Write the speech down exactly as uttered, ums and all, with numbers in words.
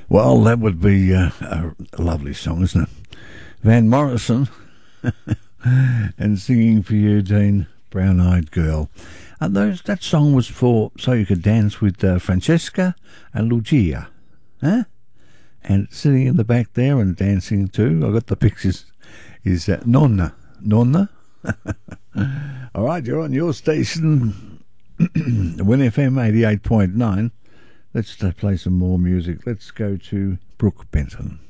Well, that would be uh, a lovely song, isn't it? Van Morrison and Singing for You, Dean, Brown-Eyed Girl. And those that song was for so you could dance with uh, Francesca and Lucia, huh? And sitting in the back there and dancing too. I got the pictures. Is uh, Nonna, Nonna? All right, you're on your station, Win F M eighty-eight point nine. Let's uh, play some more music. Let's go to Brooke Benton.